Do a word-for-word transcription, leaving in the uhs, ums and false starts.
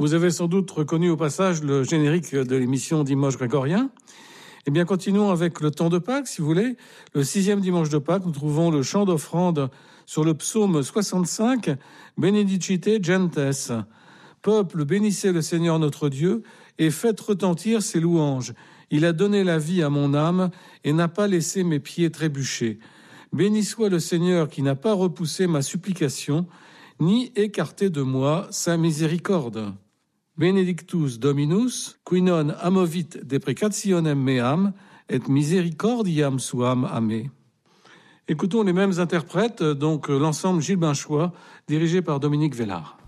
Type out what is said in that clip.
Vous avez sans doute reconnu au passage le générique de l'émission Dimanche grégorien. Eh bien, continuons avec le temps de Pâques, si vous voulez. Le sixième dimanche de Pâques, nous trouvons le chant d'offrande sur le psaume soixante-cinq, Benedicite gentes. Peuple, bénissez le Seigneur notre Dieu et faites retentir ses louanges. Il a donné la vie à mon âme et n'a pas laissé mes pieds trébucher. Béni soit le Seigneur qui n'a pas repoussé ma supplication, ni écarté de moi sa miséricorde. Benedictus Dominus, qui non amovit deprecationem meam, et misericordiam suam a me. Écoutons les mêmes interprètes, donc l'ensemble Gilles Binchois, dirigé par Dominique Vellard.